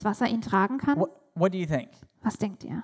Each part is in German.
Wasser ihn tragen kann? What do you think? Was denkt ihr?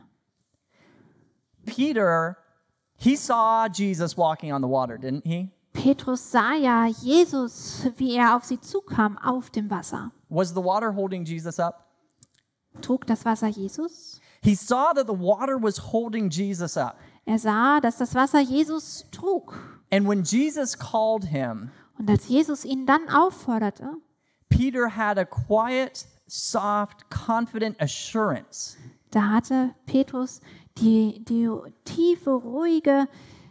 Peter, he saw Jesus walking on the water, didn't he? Petrus sah ja Jesus, wie er auf sie zukam, auf dem Wasser. Was the water holding Jesus up? Trug das Wasser Jesus? He saw that the water was holding Jesus up. Er sah, dass das Wasser Jesus trug. And when Jesus called him, Und als Jesus ihn dann aufforderte, Peter had a quiet, soft, confident assurance da hatte Petrus die tiefe, ruhige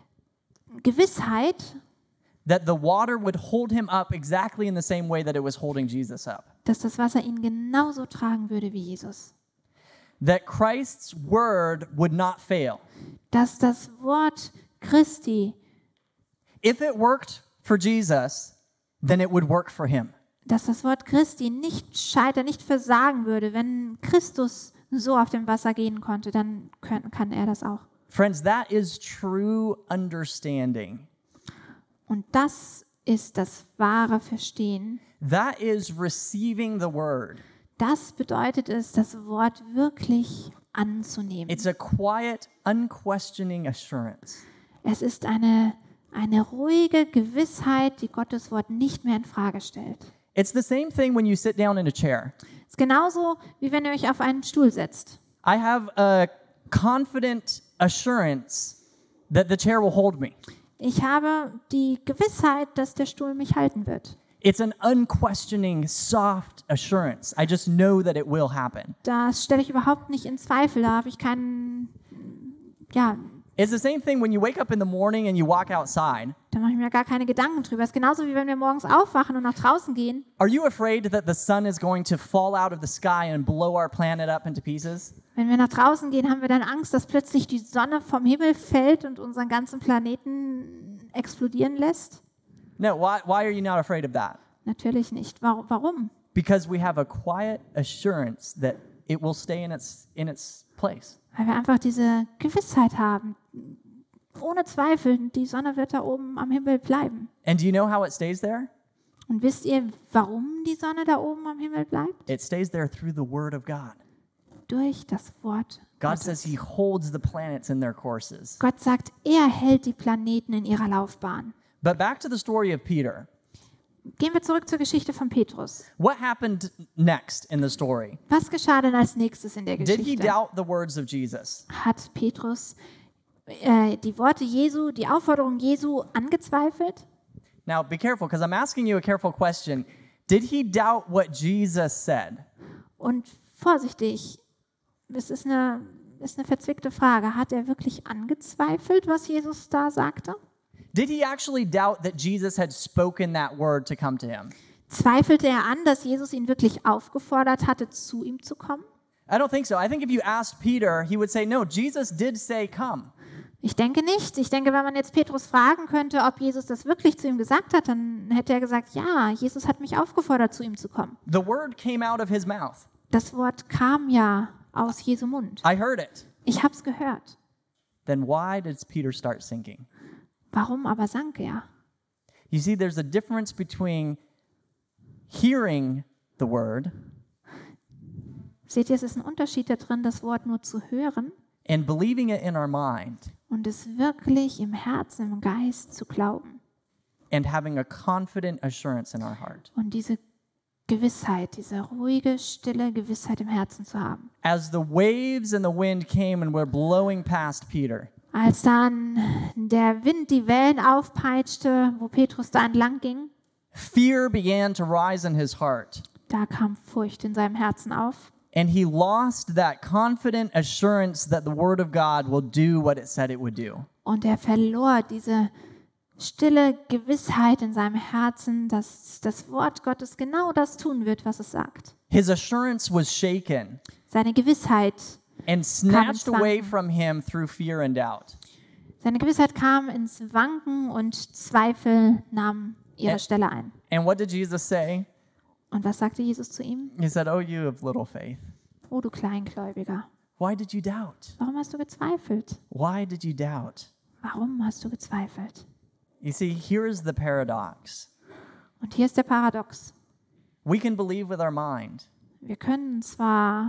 Gewissheit, that the water would hold him up exactly in the same way that it was holding Jesus up. dass das Wasser ihn genauso tragen würde wie Jesus. That Christ's word would not fail. Dass das Wort Christi, If it worked for Jesus, then it would work for him. dass das Wort Christi nicht scheitern, nicht versagen würde. Wenn Christus so auf dem Wasser gehen konnte, dann kann er das auch. Friends, that is true understanding. Und das ist das wahre Verstehen. That is receiving the word. Das bedeutet es, das Wort wirklich anzunehmen. It's a quiet, unquestioning assurance. Es ist eine ruhige Gewissheit, die Gottes Wort nicht mehr in Frage stellt. It's the same thing when you sit down in a chair. Es ist genauso, wie wenn ihr euch auf einen Stuhl setzt. I have a confident assurance that the chair will hold me. Ich habe die Gewissheit, dass der Stuhl mich halten wird. It's an unquestioning, soft assurance. I just know that it will happen. Das stelle ich überhaupt nicht in Zweifel. Da habe ich keinen, It's the same thing when you wake up in the morning and you walk outside. da mache ich mir gar keine Gedanken drüber. Es ist genauso, wie wenn wir morgens aufwachen und nach draußen gehen. Are you afraid that the sun is going to fall out of the sky and blow our planet up into pieces? Wenn wir nach draußen gehen, haben wir dann Angst, dass plötzlich die Sonne vom Himmel fällt und unseren ganzen Planeten explodieren lässt? No, why are you not afraid of that? Natürlich nicht. Warum? Because we have a quiet assurance that it will stay in its place. Weil wir einfach diese Gewissheit haben. Ohne Zweifel, die Sonne wird da oben am Himmel bleiben. And do you know how it stays there? Und wisst ihr, warum die Sonne da oben am Himmel bleibt? It stays there through the word of God. Durch das Wort God Gottes. says he holds the planets in their courses. Gott sagt, er hält die Planeten in ihrer Laufbahn. But back to the story of Peter. Gehen wir zurück zur Geschichte von Petrus. What happened next in the story? Was geschah denn als nächstes in der Did he Geschichte? doubt the words of Jesus? Hat Petrus die Worte Jesu, die Aufforderung Jesu angezweifelt? Now, be careful, because I'm asking you a careful question. Did he doubt what Jesus said? Und vorsichtig, es ist eine verzwickte Frage. Hat er wirklich angezweifelt, was Jesus da sagte? Did he actually doubt that Jesus had spoken that word to come to him? Zweifelte er an, dass Jesus ihn wirklich aufgefordert hatte, zu ihm zu kommen? I don't think so. I think if you asked Peter, he would say, no, Jesus did say come. Ich denke nicht. Ich denke, wenn man jetzt Petrus fragen könnte, ob Jesus das wirklich zu ihm gesagt hat, dann hätte er gesagt, ja, Jesus hat mich aufgefordert, zu ihm zu kommen. The word came out of his mouth. Das Wort kam ja aus Jesu Mund. I heard it. Ich habe es gehört. Then why did Peter start sinking? Warum aber sank er? You see, there's a difference between hearing the word Seht ihr, es ist ein Unterschied da drin, das Wort nur zu hören and believing it in our mind und es wirklich im Herzen, im Geist zu glauben. and having a confident assurance in our heart. Und diese Gewissheit, diese ruhige, stille Gewissheit im Herzen zu haben. As the waves and the wind came and were blowing past Peter, Als dann der Wind die Wellen aufpeitschte, wo Petrus da entlang ging, fear began to rise in his heart. da kam Furcht in seinem Herzen auf. And he lost that confident assurance that the word of God will do what it said it would do. Und er verlor diese stille Gewissheit in seinem Herzen, dass das Wort Gottes genau das tun wird, was es sagt. His assurance was shaken Seine Gewissheit and snatched Wanken. away from him through fear and doubt. Seine Gewissheit kam ins Wanken und Zweifel nahmen ihre Stelle ein. And what did Jesus say? Und was sagte Jesus zu ihm? He said, "Oh, you of little faith. Oh, du Kleingläubiger, Why did you doubt? warum hast du gezweifelt? Why did you doubt?" Warum hast du gezweifelt? You see, here is the paradox. Und hier ist der Paradox. We can believe with our mind, wir können zwar